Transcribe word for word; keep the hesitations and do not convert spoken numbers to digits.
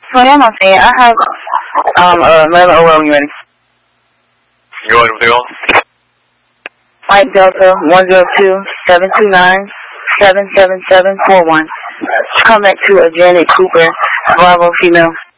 So yeah, I'm saying I have um uh eleven oh well, you ready? You want everything else? Mike Delta one zero two seven two nine seven seven seven four one. Come back to a Janet Cooper, Bravo female.